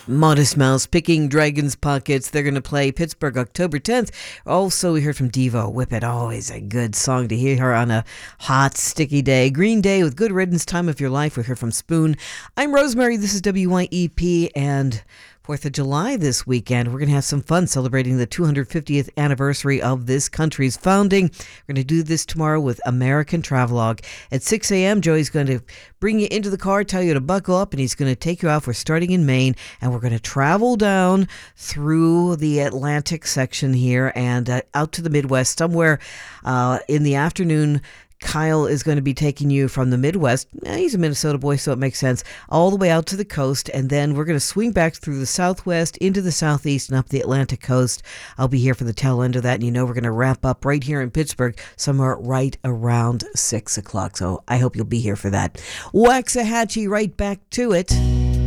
Modest Mouse, Picking Dragon's Pockets. They're going to play Pittsburgh October 10th. Also, we heard from Devo, Whip It. Always a good song to hear her on a hot, sticky day. Green Day with Good Riddance, Time of Your Life. We heard from Spoon. I'm Rosemary. This is WYEP, and 4th of July this weekend. We're going to have some fun celebrating the 250th anniversary of this country's founding. We're going to do this tomorrow with American Travelogue. At 6 a.m., Joey's going to bring you into the car, tell you to buckle up, and he's going to take you out. We're starting in Maine, and we're going to travel down through the Atlantic section here and out to the Midwest. Somewhere in the afternoon, Kyle is going to be taking you from the Midwest. He's a Minnesota boy, so it makes sense. All the way out to the coast, and then we're going to swing back through the Southwest into the Southeast and up the Atlantic coast. I'll be here for the tail end of that, and we're going to wrap up right here in Pittsburgh somewhere right around 6 o'clock. So I hope you'll be here for that. Waxahachie, right back to it.